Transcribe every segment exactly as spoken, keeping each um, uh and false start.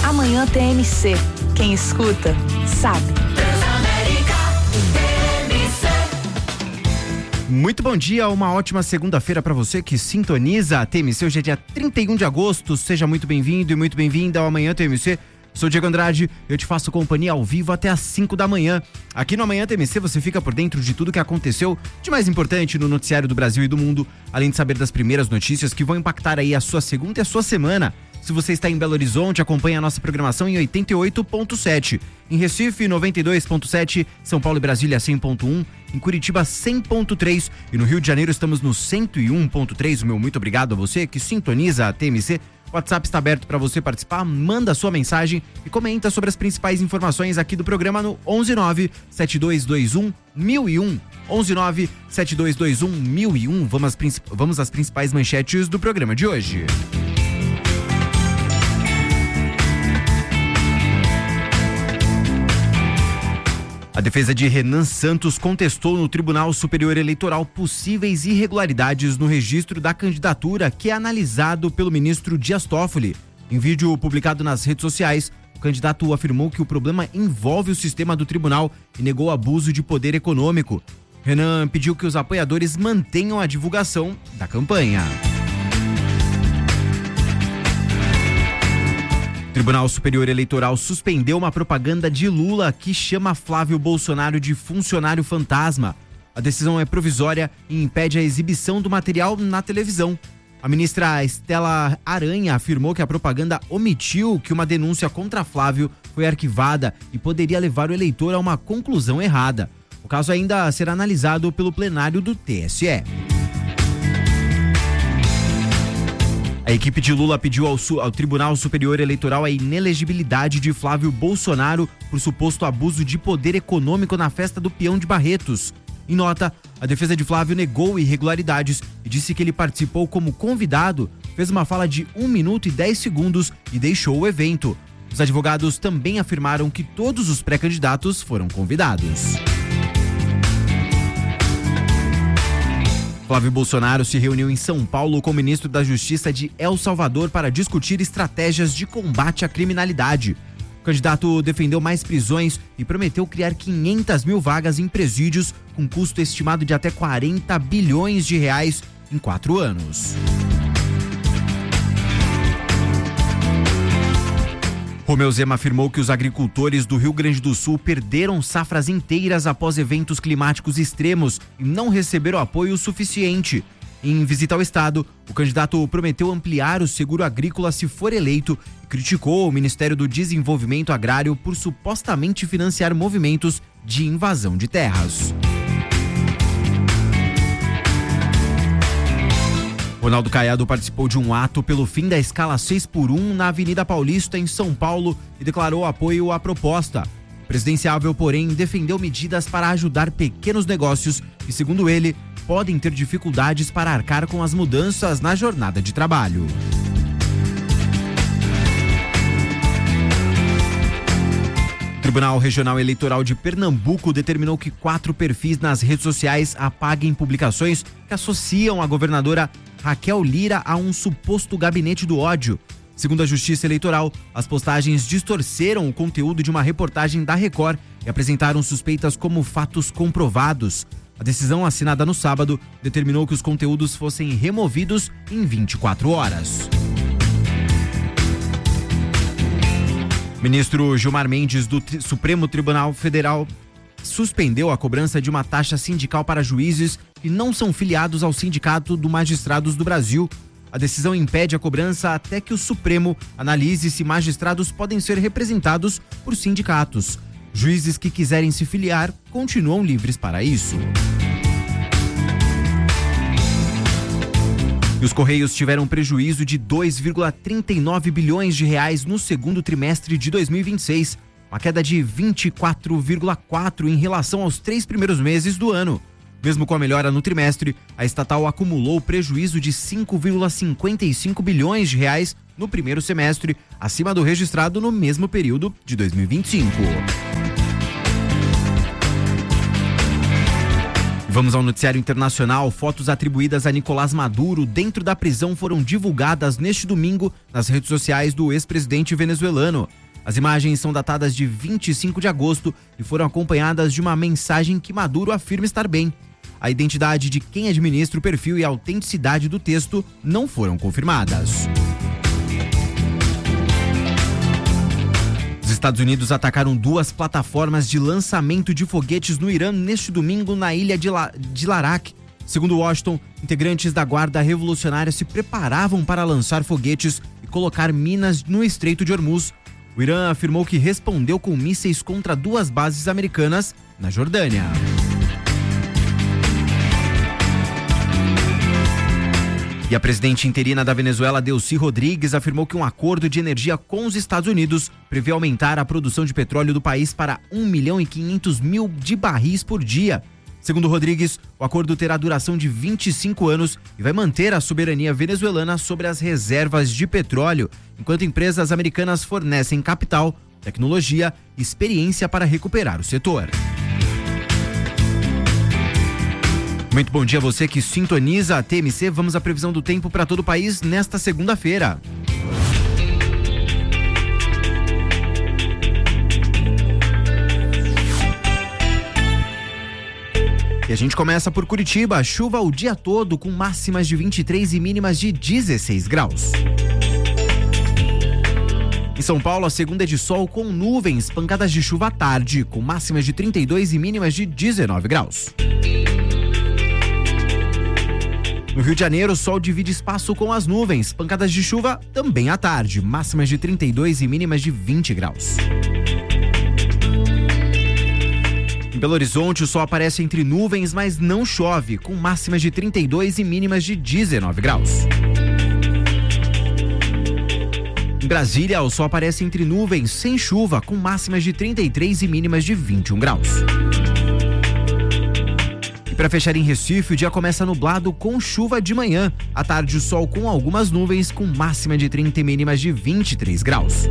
Amanhã T M C. Quem escuta, sabe. Muito bom dia, uma ótima segunda-feira para você que sintoniza a T M C. Hoje é dia trinta e um de agosto, seja muito bem-vindo e muito bem-vinda ao Amanhã T M C. Sou Diego Andrade, eu te faço companhia ao vivo até às cinco da manhã. Aqui no Amanhã T M C você fica por dentro de tudo que aconteceu de mais importante no noticiário do Brasil e do mundo, além de saber das primeiras notícias que vão impactar aí a sua segunda e a sua semana. Se você está em Belo Horizonte, acompanhe a nossa programação em oitenta e oito ponto sete. Em Recife, noventa e dois ponto sete. São Paulo e Brasília, cem ponto um. Em Curitiba, cem ponto três. E no Rio de Janeiro estamos no cento e um ponto três. O meu muito obrigado a você que sintoniza a T M C. O WhatsApp está aberto para você participar. Manda sua mensagem e comenta sobre as principais informações aqui do programa no onze nove sete dois dois um mil e um. onze nove sete dois dois um mil e um. Vamos às, princip... Vamos às principais manchetes do programa de hoje. A defesa de Renan Santos contestou no Tribunal Superior Eleitoral possíveis irregularidades no registro da candidatura que é analisado pelo ministro Dias Toffoli. Em vídeo publicado nas redes sociais, o candidato afirmou que o problema envolve o sistema do tribunal e negou abuso de poder econômico. Renan pediu que os apoiadores mantenham a divulgação da campanha. O Tribunal Superior Eleitoral suspendeu uma propaganda de Lula que chama Flávio Bolsonaro de funcionário fantasma. A decisão é provisória e impede a exibição do material na televisão. A ministra Estela Aranha afirmou que a propaganda omitiu que uma denúncia contra Flávio foi arquivada e poderia levar o eleitor a uma conclusão errada. O caso ainda será analisado pelo plenário do T S E. A equipe de Lula pediu ao, ao Tribunal Superior Eleitoral a inelegibilidade de Flávio Bolsonaro por suposto abuso de poder econômico na festa do Peão de Barretos. Em nota, a defesa de Flávio negou irregularidades e disse que ele participou como convidado, fez uma fala de um minuto e dez segundos e deixou o evento. Os advogados também afirmaram que todos os pré-candidatos foram convidados. Flávio Bolsonaro se reuniu em São Paulo com o ministro da Justiça de El Salvador para discutir estratégias de combate à criminalidade. O candidato defendeu mais prisões e prometeu criar quinhentas mil vagas em presídios com custo estimado de até quarenta bilhões de reais em quatro anos. Romeu Zema afirmou que os agricultores do Rio Grande do Sul perderam safras inteiras após eventos climáticos extremos e não receberam apoio suficiente. Em visita ao estado, o candidato prometeu ampliar o seguro agrícola se for eleito e criticou o Ministério do Desenvolvimento Agrário por supostamente financiar movimentos de invasão de terras. Ronaldo Caiado participou de um ato pelo fim da escala seis por um na Avenida Paulista, em São Paulo, e declarou apoio à proposta. O presidenciável, porém, defendeu medidas para ajudar pequenos negócios que, segundo ele, podem ter dificuldades para arcar com as mudanças na jornada de trabalho. O Tribunal Regional Eleitoral de Pernambuco determinou que quatro perfis nas redes sociais apaguem publicações que associam a governadora Raquel Lira a um suposto gabinete do ódio. Segundo a Justiça Eleitoral, as postagens distorceram o conteúdo de uma reportagem da Record e apresentaram suspeitas como fatos comprovados. A decisão, assinada no sábado, determinou que os conteúdos fossem removidos em vinte e quatro horas. Ministro Gilmar Mendes, do Tri- Supremo Tribunal Federal, suspendeu a cobrança de uma taxa sindical para juízes que não são filiados ao Sindicato dos Magistrados do Brasil. A decisão impede a cobrança até que o Supremo analise se magistrados podem ser representados por sindicatos. Juízes que quiserem se filiar continuam livres para isso. E os Correios tiveram prejuízo de dois vírgula trinta e nove bilhões de reais no segundo trimestre de dois mil e vinte e seis, uma queda de vinte e quatro vírgula quatro em relação aos três primeiros meses do ano. Mesmo com a melhora no trimestre, a estatal acumulou prejuízo de cinco vírgula cinquenta e cinco bilhões de reais no primeiro semestre, acima do registrado no mesmo período de dois mil e vinte e cinco. Vamos ao noticiário internacional. Fotos atribuídas a Nicolás Maduro dentro da prisão foram divulgadas neste domingo nas redes sociais do ex-presidente venezuelano. As imagens são datadas de vinte e cinco de agosto e foram acompanhadas de uma mensagem que Maduro afirma estar bem. A identidade de quem administra o perfil e a autenticidade do texto não foram confirmadas. Os Estados Unidos atacaram duas plataformas de lançamento de foguetes no Irã neste domingo na ilha de, La- de Larak. Segundo Washington, integrantes da Guarda Revolucionária se preparavam para lançar foguetes e colocar minas no Estreito de Hormuz. O Irã afirmou que respondeu com mísseis contra duas bases americanas na Jordânia. E a presidente interina da Venezuela, Delcy Rodrigues, afirmou que um acordo de energia com os Estados Unidos prevê aumentar a produção de petróleo do país para um milhão e quinhentos mil de barris por dia. Segundo Rodrigues, o acordo terá duração de vinte e cinco anos e vai manter a soberania venezuelana sobre as reservas de petróleo, enquanto empresas americanas fornecem capital, tecnologia e experiência para recuperar o setor. Muito bom dia a você que sintoniza a T M C. Vamos à previsão do tempo para todo o país nesta segunda-feira. E a gente começa por Curitiba. Chuva o dia todo com máximas de vinte e três e mínimas de dezesseis graus. Em São Paulo, a segunda é de sol com nuvens, pancadas de chuva à tarde, com máximas de trinta e dois e mínimas de dezenove graus. No Rio de Janeiro, o sol divide espaço com as nuvens, pancadas de chuva também à tarde, máximas de trinta e dois e mínimas de vinte graus. Em Belo Horizonte, o sol aparece entre nuvens, mas não chove, com máximas de trinta e dois e mínimas de dezenove graus. Em Brasília, o sol aparece entre nuvens, sem chuva, com máximas de trinta e três e mínimas de vinte e um graus. Para fechar em Recife, o dia começa nublado com chuva de manhã. À tarde, o sol com algumas nuvens, com máxima de trinta e mínimas de vinte e três graus.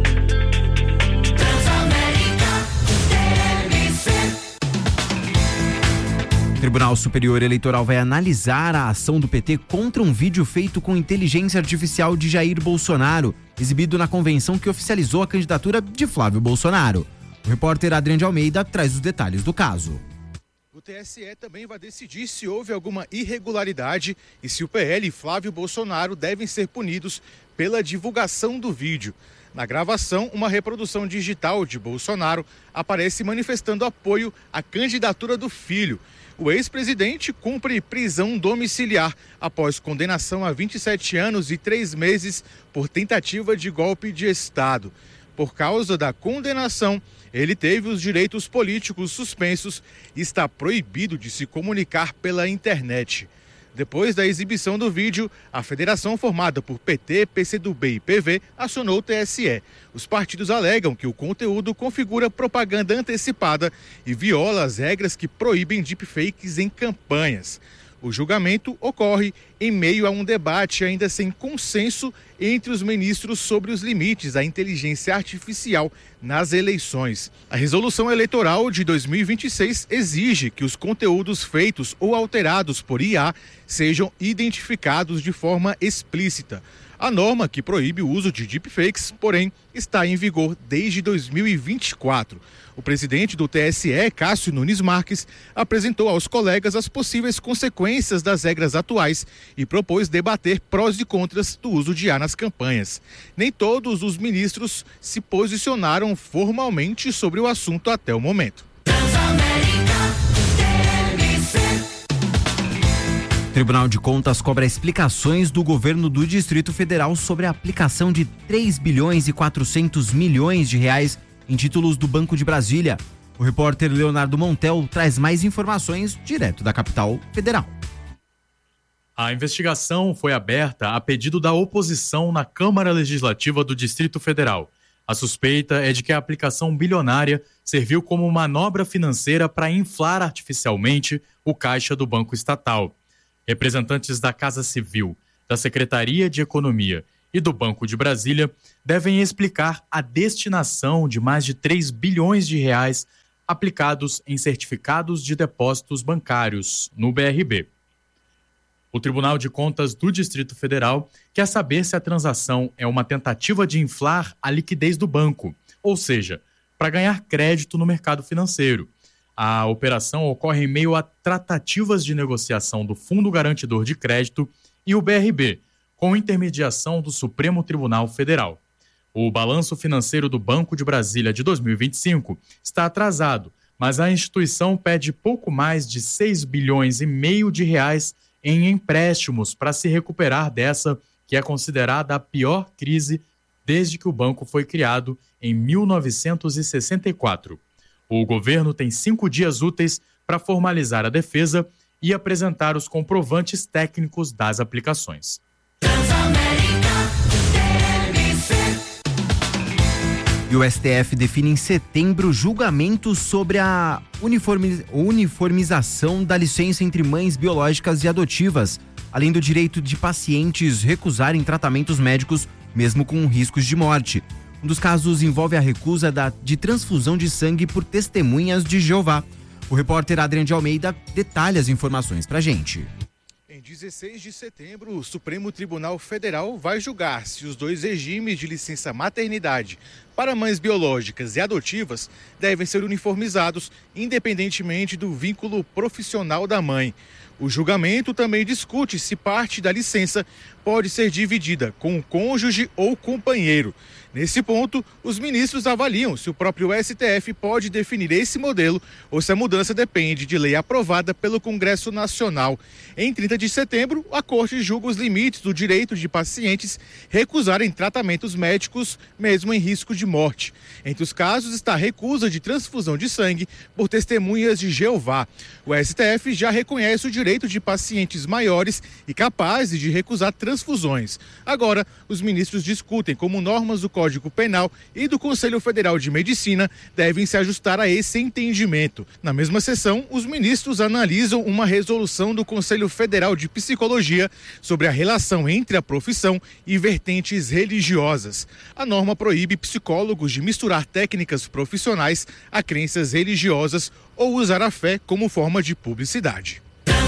O Tribunal Superior Eleitoral vai analisar a ação do P T contra um vídeo feito com inteligência artificial de Jair Bolsonaro, exibido na convenção que oficializou a candidatura de Flávio Bolsonaro. O repórter Adriano de Almeida traz os detalhes do caso. O T S E também vai decidir se houve alguma irregularidade e se o P L e Flávio Bolsonaro devem ser punidos pela divulgação do vídeo. Na gravação, uma reprodução digital de Bolsonaro aparece manifestando apoio à candidatura do filho. O ex-presidente cumpre prisão domiciliar após condenação a vinte e sete anos e três meses por tentativa de golpe de Estado. Por causa da condenação, ele teve os direitos políticos suspensos e está proibido de se comunicar pela internet. Depois da exibição do vídeo, a federação formada por P T, P C do B e P V acionou o T S E. Os partidos alegam que o conteúdo configura propaganda antecipada e viola as regras que proíbem deepfakes em campanhas. O julgamento ocorre em meio a um debate ainda sem consenso entre os ministros sobre os limites da inteligência artificial nas eleições. A resolução eleitoral de dois mil e vinte e seis exige que os conteúdos feitos ou alterados por I A sejam identificados de forma explícita. A norma que proíbe o uso de deepfakes, porém, está em vigor desde dois mil e vinte e quatro. O presidente do T S E, Cássio Nunes Marques, apresentou aos colegas as possíveis consequências das regras atuais e propôs debater prós e contras do uso de I A nas campanhas. Nem todos os ministros se posicionaram formalmente sobre o assunto até o momento. O Tribunal de Contas cobra explicações do governo do Distrito Federal sobre a aplicação de três bilhões e quatrocentos milhões de reais em títulos do Banco de Brasília. O repórter Leonardo Montel traz mais informações direto da capital federal. A investigação foi aberta a pedido da oposição na Câmara Legislativa do Distrito Federal. A suspeita é de que a aplicação bilionária serviu como manobra financeira para inflar artificialmente o caixa do Banco Estatal. Representantes da Casa Civil, da Secretaria de Economia e do Banco de Brasília devem explicar a destinação de mais de três bilhões de reais aplicados em certificados de depósitos bancários, no B R B. O Tribunal de Contas do Distrito Federal quer saber se a transação é uma tentativa de inflar a liquidez do banco, ou seja, para ganhar crédito no mercado financeiro. A operação ocorre em meio a tratativas de negociação do Fundo Garantidor de Crédito e o B R B, com intermediação do Supremo Tribunal Federal. O balanço financeiro do Banco de Brasília de dois mil e vinte e cinco está atrasado, mas a instituição pede pouco mais de seis bilhões e meio de reais em empréstimos para se recuperar dessa, que é considerada a pior crise desde que o banco foi criado em mil novecentos e sessenta e quatro. O governo tem cinco dias úteis para formalizar a defesa e apresentar os comprovantes técnicos das aplicações. E o S T F define em setembro julgamento sobre a uniformi- uniformização da licença entre mães biológicas e adotivas, além do direito de pacientes recusarem tratamentos médicos, mesmo com riscos de morte. Um dos casos envolve a recusa da, de transfusão de sangue por testemunhas de Jeová. O repórter Adriano de Almeida detalha as informações pra gente. Em dezesseis de setembro, o Supremo Tribunal Federal vai julgar se os dois regimes de licença maternidade para mães biológicas e adotivas devem ser uniformizados, independentemente do vínculo profissional da mãe. O julgamento também discute se parte da licença pode ser dividida com o cônjuge ou companheiro. Nesse ponto, os ministros avaliam se o próprio S T F pode definir esse modelo ou se a mudança depende de lei aprovada pelo Congresso Nacional. Em trinta de setembro, a Corte julga os limites do direito de pacientes recusarem tratamentos médicos, mesmo em risco de morte. Entre os casos está a recusa de transfusão de sangue por testemunhas de Jeová. O S T F já reconhece o direito de pacientes maiores e capazes de recusar transfusões. Agora, os ministros discutem como normas do Código Penal e do Conselho Federal de Medicina devem se ajustar a esse entendimento. Na mesma sessão, os ministros analisam uma resolução do Conselho Federal de Psicologia sobre a relação entre a profissão e vertentes religiosas. A norma proíbe psicólogos de misturar técnicas profissionais a crenças religiosas ou usar a fé como forma de publicidade.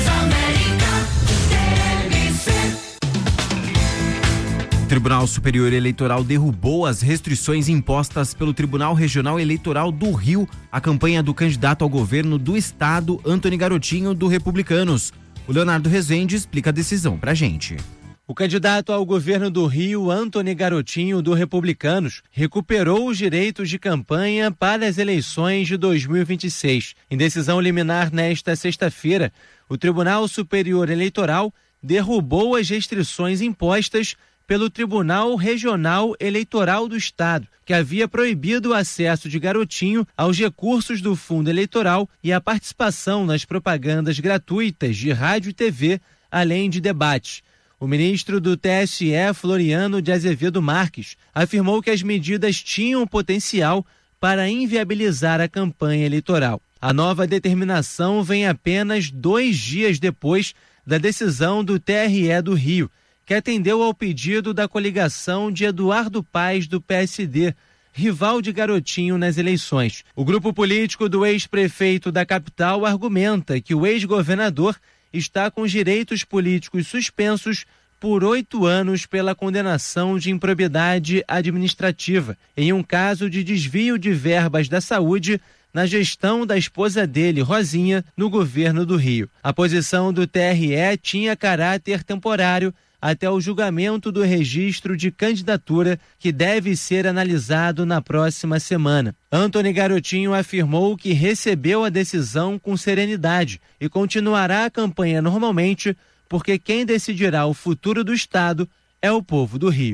O Tribunal Superior Eleitoral derrubou as restrições impostas pelo Tribunal Regional Eleitoral do Rio à campanha do candidato ao governo do estado, Antony Garotinho, do Republicanos. O Leonardo Rezende explica a decisão pra gente. O candidato ao governo do Rio, Antony Garotinho, do Republicanos, recuperou os direitos de campanha para as eleições de dois mil e vinte e seis. Em decisão liminar nesta sexta-feira, o Tribunal Superior Eleitoral derrubou as restrições impostas pelo Tribunal Regional Eleitoral do Estado, que havia proibido o acesso de Garotinho aos recursos do fundo eleitoral e a participação nas propagandas gratuitas de rádio e T V, além de debates. O ministro do T S E, Floriano de Azevedo Marques, afirmou que as medidas tinham potencial para inviabilizar a campanha eleitoral. A nova determinação vem apenas dois dias depois da decisão do T R E do Rio, que atendeu ao pedido da coligação de Eduardo Paes, do P S D, rival de Garotinho nas eleições. O grupo político do ex-prefeito da capital argumenta que o ex-governador está com os direitos políticos suspensos por oito anos pela condenação de improbidade administrativa, em um caso de desvio de verbas da saúde na gestão da esposa dele, Rosinha, no governo do Rio. A posição do T R E tinha caráter temporário até o julgamento do registro de candidatura, que deve ser analisado na próxima semana. Antony Garotinho afirmou que recebeu a decisão com serenidade e continuará a campanha normalmente, porque quem decidirá o futuro do Estado é o povo do Rio.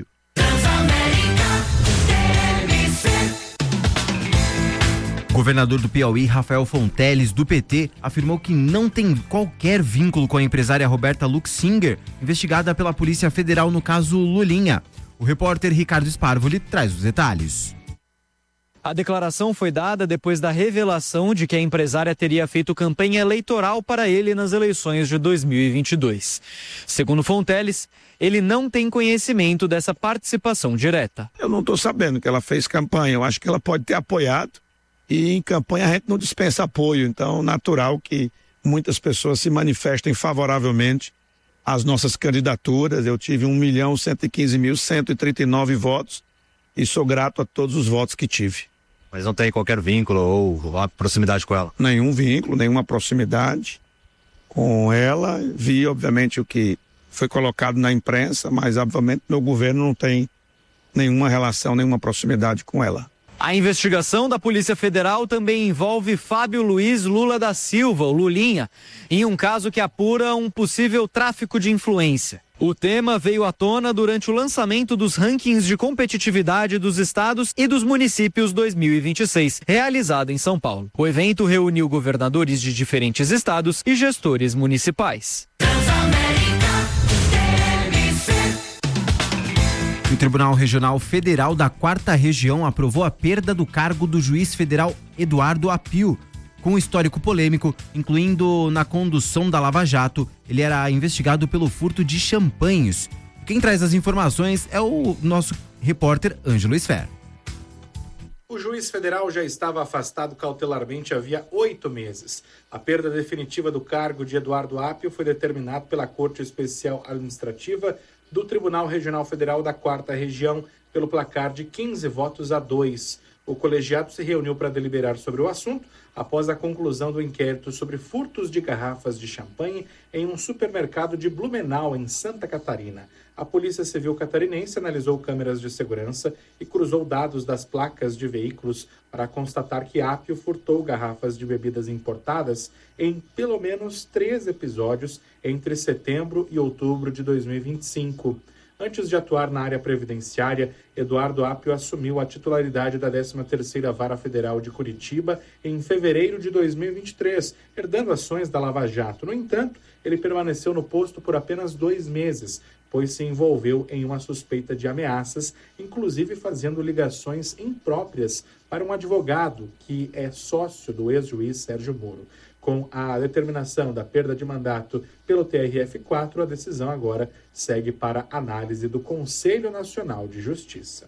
O governador do Piauí, Rafael Fonteles, do P T, afirmou que não tem qualquer vínculo com a empresária Roberta Luxinger, investigada pela Polícia Federal no caso Lulinha. O repórter Ricardo Sparvoli traz os detalhes. A declaração foi dada depois da revelação de que a empresária teria feito campanha eleitoral para ele nas eleições de dois mil e vinte e dois. Segundo Fonteles, ele não tem conhecimento dessa participação direta. Eu não estou sabendo que ela fez campanha, eu acho que ela pode ter apoiado E em campanha a gente não dispensa apoio, então natural que muitas pessoas se manifestem favoravelmente às nossas candidaturas. Eu tive um milhão cento e quinze mil cento e trinta e nove votos e sou grato a todos os votos que tive. Mas não tem qualquer vínculo ou proximidade com ela? Nenhum vínculo, nenhuma proximidade com ela. Vi, obviamente, o que foi colocado na imprensa, mas, obviamente, meu governo não tem nenhuma relação, nenhuma proximidade com ela. A investigação da Polícia Federal também envolve Fábio Luiz Lula da Silva, o Lulinha, em um caso que apura um possível tráfico de influência. O tema veio à tona durante o lançamento dos rankings de competitividade dos estados e dos municípios dois mil e vinte e seis, realizado em São Paulo. O evento reuniu governadores de diferentes estados e gestores municipais. O Tribunal Regional Federal da Quarta Região aprovou a perda do cargo do juiz federal Eduardo Apio, com um histórico polêmico, incluindo na condução da Lava Jato. Ele era investigado pelo furto de champanhes. Quem traz as informações é o nosso repórter Ângelo Esfer. O juiz federal já estava afastado cautelarmente havia oito meses. A perda definitiva do cargo de Eduardo Apio foi determinada pela Corte Especial Administrativa do Tribunal Regional Federal da Quarta Região pelo placar de quinze votos a dois. O colegiado se reuniu para deliberar sobre o assunto após a conclusão do inquérito sobre furtos de garrafas de champanhe em um supermercado de Blumenau, em Santa Catarina. A Polícia Civil catarinense analisou câmeras de segurança e cruzou dados das placas de veículos para constatar que Apio furtou garrafas de bebidas importadas em pelo menos três episódios entre setembro e outubro de dois mil e vinte e cinco. Antes de atuar na área previdenciária, Eduardo Apio assumiu a titularidade da décima terceira Vara Federal de Curitiba em fevereiro de dois mil e vinte e três, herdando ações da Lava Jato. No entanto, ele permaneceu no posto por apenas dois meses, pois se envolveu em uma suspeita de ameaças, inclusive fazendo ligações impróprias para um advogado que é sócio do ex-juiz Sérgio Moro. Com a determinação da perda de mandato pelo T R F quatro, a decisão agora segue para análise do Conselho Nacional de Justiça.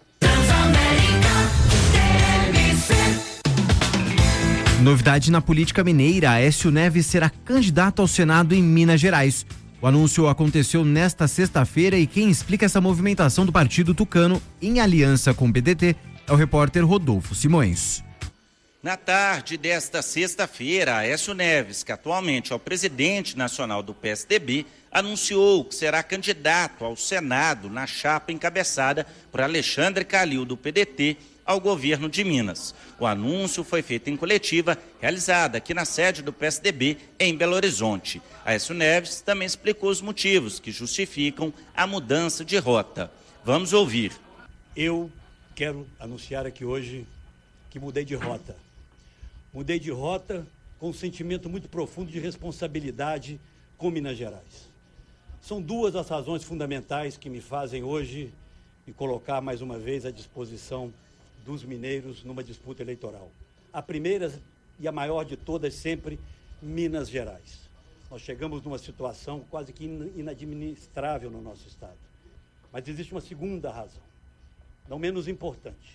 Novidade na política mineira: Aécio Neves será candidato ao Senado em Minas Gerais. O anúncio aconteceu nesta sexta-feira e quem explica essa movimentação do partido tucano em aliança com o P D T é o repórter Rodolfo Simões. Na tarde desta sexta-feira, Aécio Neves, que atualmente é o presidente nacional do P S D B, anunciou que será candidato ao Senado na chapa encabeçada por Alexandre Calil, do P D T, ao governo de Minas. O anúncio foi feito em coletiva realizada aqui na sede do P S D B, em Belo Horizonte. Aécio Neves também explicou os motivos que justificam a mudança de rota. Vamos ouvir. Eu quero anunciar aqui hoje que mudei de rota. Mudei de rota com um sentimento muito profundo de responsabilidade com Minas Gerais. São duas as razões fundamentais que me fazem hoje me colocar mais uma vez à disposição dos mineiros numa disputa eleitoral. A primeira e a maior de todas sempre, Minas Gerais. Nós chegamos numa situação quase que inadministrável no nosso estado. Mas existe uma segunda razão, não menos importante.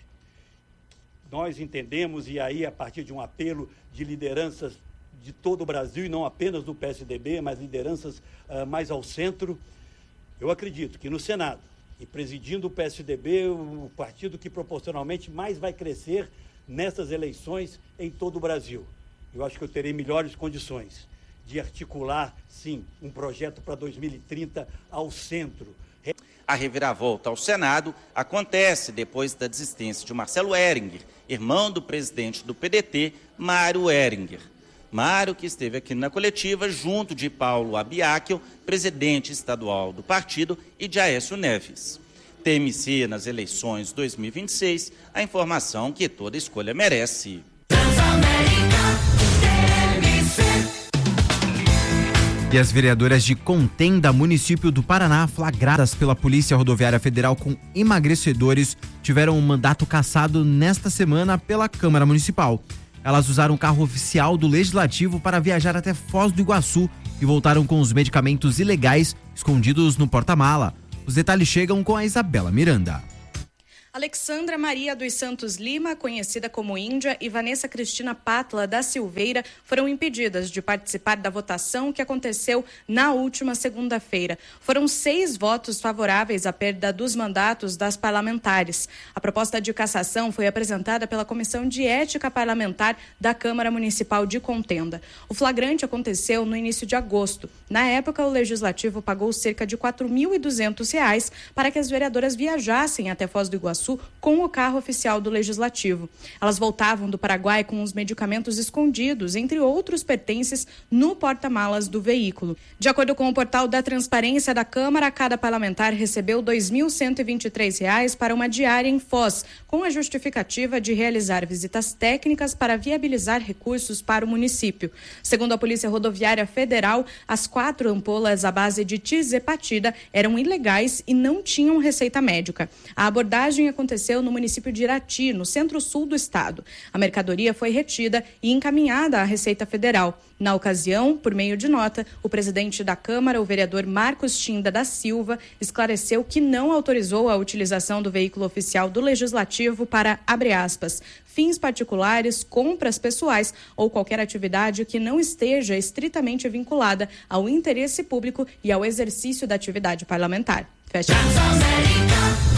Nós entendemos, e aí a partir de um apelo de lideranças de todo o Brasil, e não apenas do P S D B, mas lideranças uh, mais ao centro, eu acredito que no Senado, e presidindo o P S D B, o partido que proporcionalmente mais vai crescer nessas eleições em todo o Brasil. Eu acho que eu terei melhores condições de articular, sim, um projeto para dois mil e trinta ao centro. A reviravolta ao Senado acontece depois da desistência de Marcelo Heringer, irmão do presidente do P D T, Mário Heringer. Mário, que esteve aqui na coletiva junto de Paulo Abiaquil, presidente estadual do partido, e de Aécio Neves. T M C nas eleições dois mil e vinte e seis, a informação que toda escolha merece. E as vereadoras de Contenda, município do Paraná, flagradas pela Polícia Rodoviária Federal com emagrecedores, tiveram um mandato cassado nesta semana pela Câmara Municipal. Elas usaram o carro oficial do Legislativo para viajar até Foz do Iguaçu e voltaram com os medicamentos ilegais escondidos no porta-mala. Os detalhes chegam com a Isabela Miranda. Alexandra Maria dos Santos Lima, conhecida como Índia, e Vanessa Cristina Pátla da Silveira foram impedidas de participar da votação que aconteceu na última segunda-feira. Foram seis votos favoráveis à perda dos mandatos das parlamentares. A proposta de cassação foi apresentada pela Comissão de Ética Parlamentar da Câmara Municipal de Contenda. O flagrante aconteceu no início de agosto. Na época, o Legislativo pagou cerca de quatro mil e duzentos reais para que as vereadoras viajassem até Foz do Iguaçu com o carro oficial do Legislativo. Elas voltavam do Paraguai com os medicamentos escondidos, entre outros pertences, no porta-malas do veículo. De acordo com o portal da Transparência da Câmara, cada parlamentar recebeu dois mil cento e vinte e três reais para uma diária em Foz, com a justificativa de realizar visitas técnicas para viabilizar recursos para o município. Segundo a Polícia Rodoviária Federal, as quatro ampolas à base de tizepatida eram ilegais e não tinham receita médica. A abordagem aconteceu no município de Irati, no centro-sul do estado. A mercadoria foi retida e encaminhada à Receita Federal. Na ocasião, por meio de nota, o presidente da Câmara, o vereador Marcos Tinda da Silva, esclareceu que não autorizou a utilização do veículo oficial do Legislativo para, abre aspas, fins particulares, compras pessoais ou qualquer atividade que não esteja estritamente vinculada ao interesse público e ao exercício da atividade parlamentar. Fecha aspas.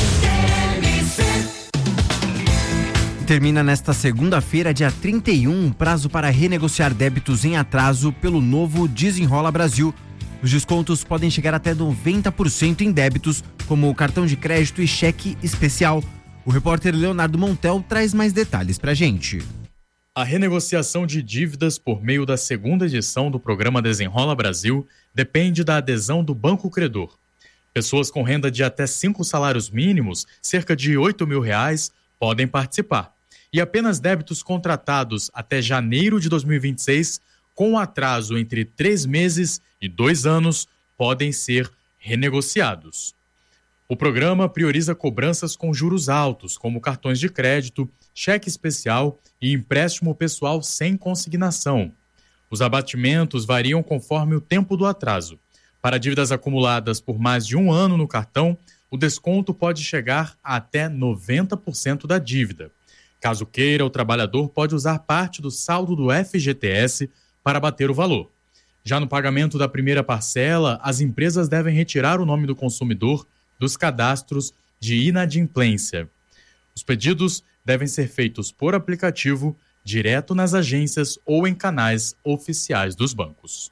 Termina nesta segunda-feira, dia trinta e um, prazo para renegociar débitos em atraso pelo novo Desenrola Brasil. Os descontos podem chegar até noventa por cento em débitos, como cartão de crédito e cheque especial. O repórter Leonardo Montel traz mais detalhes pra gente. A renegociação de dívidas por meio da segunda edição do programa Desenrola Brasil depende da adesão do Banco Credor. Pessoas com renda de até cinco salários mínimos, cerca de oito mil reais, podem participar. E apenas débitos contratados até janeiro de dois mil e vinte e seis, com atraso entre três meses e dois anos, podem ser renegociados. O programa prioriza cobranças com juros altos, como cartões de crédito, cheque especial e empréstimo pessoal sem consignação. Os abatimentos variam conforme o tempo do atraso. Para dívidas acumuladas por mais de um ano no cartão, o desconto pode chegar a até noventa por cento da dívida. Caso queira, o trabalhador pode usar parte do saldo do F G T S para abater o valor. Já no pagamento da primeira parcela, as empresas devem retirar o nome do consumidor dos cadastros de inadimplência. Os pedidos devem ser feitos por aplicativo, direto nas agências ou em canais oficiais dos bancos.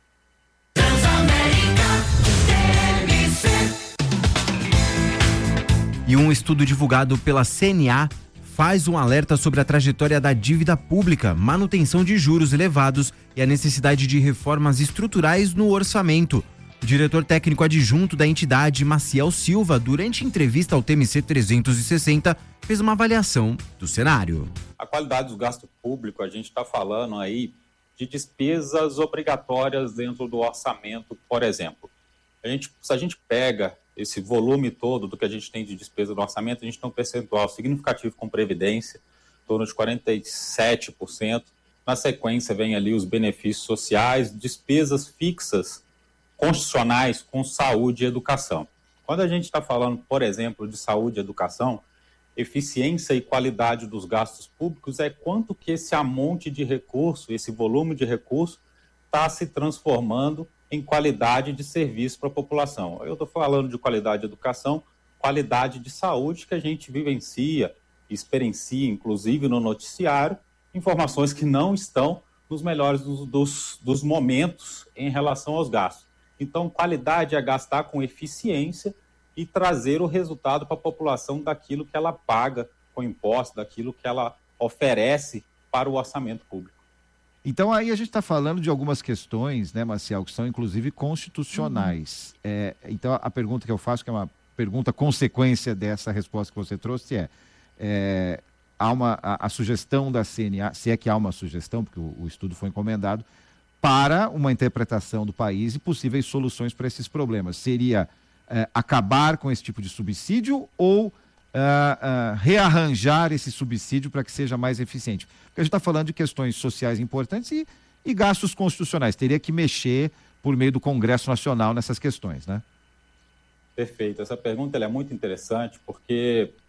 E um estudo divulgado pela C N A faz um alerta sobre a trajetória da dívida pública, manutenção de juros elevados e a necessidade de reformas estruturais no orçamento. O diretor técnico adjunto da entidade, Maciel Silva, durante entrevista ao T M C trezentos e sessenta, fez uma avaliação do cenário. A qualidade do gasto público, a gente está falando aí de despesas obrigatórias dentro do orçamento, por exemplo. A gente, se a gente pega esse volume todo do que a gente tem de despesa no orçamento, a gente tem um percentual significativo com previdência, em torno de quarenta e sete por cento. Na sequência vem ali os benefícios sociais, despesas fixas constitucionais com saúde e educação. Quando a gente está falando, por exemplo, de saúde e educação, eficiência e qualidade dos gastos públicos é quanto que esse amonte de recurso, esse volume de recurso, está se transformando em qualidade de serviço para a população. Eu estou falando de qualidade de educação, qualidade de saúde que a gente vivencia, experiencia, inclusive no noticiário, informações que não estão nos melhores dos, dos, dos momentos em relação aos gastos. Então, qualidade é gastar com eficiência e trazer o resultado para a população daquilo que ela paga com imposto, daquilo que ela oferece para o orçamento público. Então, aí a gente está falando de algumas questões, né, Maciel, que são inclusive constitucionais. Uhum. É, então, a pergunta que eu faço, que é uma pergunta consequência dessa resposta que você trouxe, é, é há uma, a, a sugestão da C N A, se é que há uma sugestão, porque o, o estudo foi encomendado, para uma interpretação do país e possíveis soluções para esses problemas. Seria é, acabar com esse tipo de subsídio ou Uh, uh, rearranjar esse subsídio para que seja mais eficiente? Porque a gente está falando de questões sociais importantes e, e gastos constitucionais. Teria que mexer por meio do Congresso Nacional nessas questões, né? Perfeito. Essa pergunta ela é muito interessante porque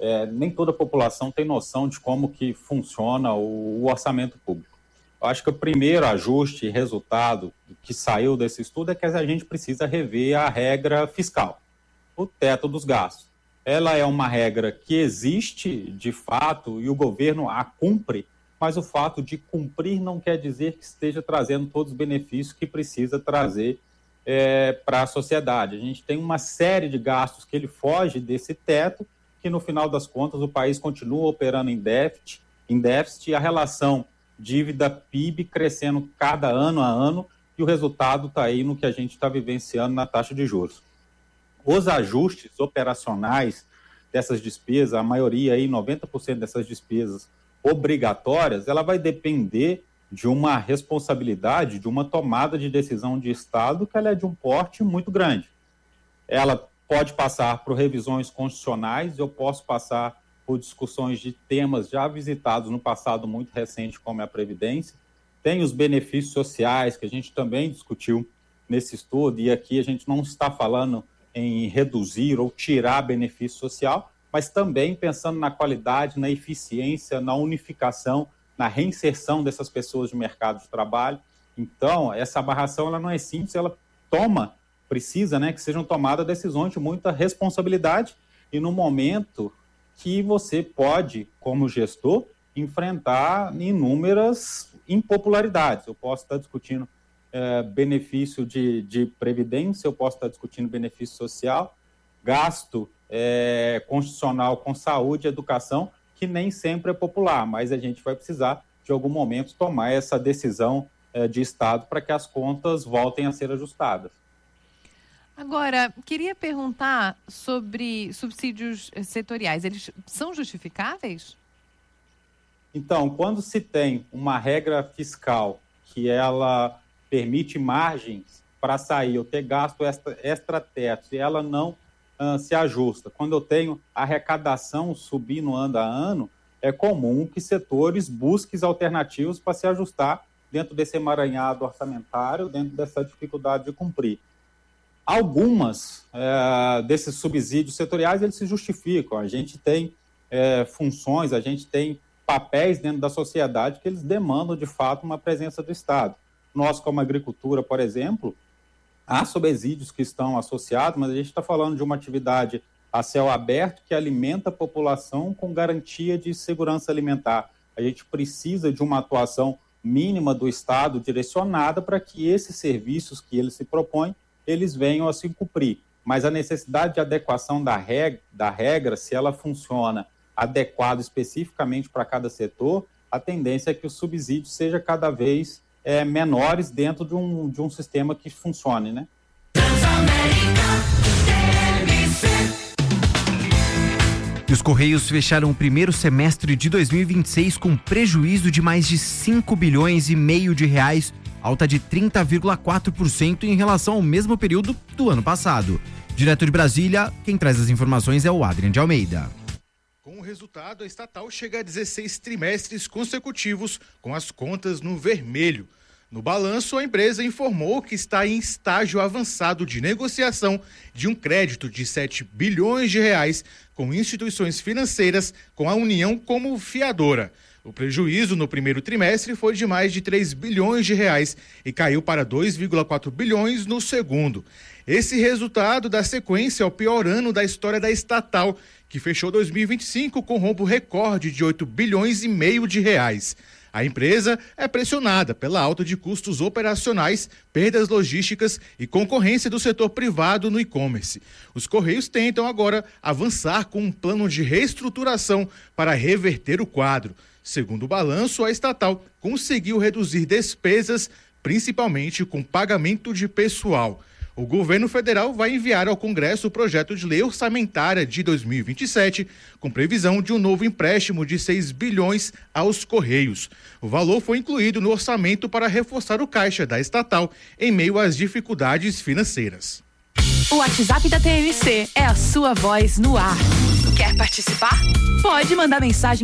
é, nem toda a população tem noção de como que funciona o, o orçamento público. Eu acho que o primeiro ajuste e resultado que saiu desse estudo é que a gente precisa rever a regra fiscal, o teto dos gastos. Ela é uma regra que existe de fato e o governo a cumpre, mas o fato de cumprir não quer dizer que esteja trazendo todos os benefícios que precisa trazer é, para a sociedade. A gente tem uma série de gastos que ele foge desse teto, que no final das contas o país continua operando em déficit, em déficit e a relação dívida-P I B crescendo cada ano a ano, e o resultado está aí no que a gente está vivenciando na taxa de juros. Os ajustes operacionais dessas despesas, a maioria aí, noventa por cento dessas despesas obrigatórias, ela vai depender de uma responsabilidade, de uma tomada de decisão de Estado que ela é de um porte muito grande. Ela pode passar por revisões constitucionais, eu posso passar por discussões de temas já visitados no passado muito recente, como a Previdência. Tem os benefícios sociais, que a gente também discutiu nesse estudo, e aqui a gente não está falando em reduzir ou tirar benefício social, mas também pensando na qualidade, na eficiência, na unificação, na reinserção dessas pessoas de mercado de trabalho. Então, essa amarração ela não é simples, ela toma, precisa, né, que sejam tomadas decisões de muita responsabilidade e no momento que você pode, como gestor, enfrentar inúmeras impopularidades. Eu posso estar discutindo é, benefício de, de previdência, eu posso estar discutindo benefício social, gasto é, constitucional com saúde e educação, que nem sempre é popular, mas a gente vai precisar, de algum momento, tomar essa decisão é, de Estado para que as contas voltem a ser ajustadas. Agora, queria perguntar sobre subsídios setoriais. Eles são justificáveis? Então, quando se tem uma regra fiscal que ela permite margens para sair, eu ter gasto extra, extra-teto, e ela não uh, se ajusta. Quando eu tenho arrecadação subindo ano a ano, é comum que setores busquem alternativas para se ajustar dentro desse emaranhado orçamentário, dentro dessa dificuldade de cumprir. Algumas é, desses subsídios setoriais, eles se justificam. A gente tem é, funções, a gente tem papéis dentro da sociedade que eles demandam, de fato, uma presença do Estado. Nós, como agricultura, por exemplo, há subsídios que estão associados, mas a gente está falando de uma atividade a céu aberto que alimenta a população com garantia de segurança alimentar. A gente precisa de uma atuação mínima do Estado direcionada para que esses serviços que ele se propõe eles venham a se cumprir. Mas a necessidade de adequação da regra, da regra, se ela funciona adequado especificamente para cada setor, a tendência é que os subsídios sejam cada vez é, menores dentro de um, de um sistema que funcione, né? E os Correios fecharam o primeiro semestre de dois mil e vinte e seis com prejuízo de mais de cinco bilhões e meio de reais, alta de trinta vírgula quatro por cento em relação ao mesmo período do ano passado. Direto de Brasília, quem traz as informações é o Adrian de Almeida. Com o resultado, a estatal chega a dezesseis trimestres consecutivos com as contas no vermelho. No balanço, a empresa informou que está em estágio avançado de negociação de um crédito de sete bilhões de reais com instituições financeiras, com a União como fiadora. O prejuízo no primeiro trimestre foi de mais de três bilhões de reais e caiu para dois vírgula quatro bilhões no segundo. Esse resultado dá sequência ao pior ano da história da estatal, que fechou dois mil e vinte e cinco com rombo recorde de oito bilhões e meio de reais. A empresa é pressionada pela alta de custos operacionais, perdas logísticas e concorrência do setor privado no e-commerce. Os Correios tentam agora avançar com um plano de reestruturação para reverter o quadro. Segundo o balanço, a estatal conseguiu reduzir despesas, principalmente com pagamento de pessoal. O governo federal vai enviar ao Congresso o projeto de lei orçamentária de dois mil e vinte e sete, com previsão de um novo empréstimo de seis bilhões aos Correios. O valor foi incluído no orçamento para reforçar o caixa da estatal em meio às dificuldades financeiras. O WhatsApp da T M C é a sua voz no ar. Quer participar? Pode mandar mensagem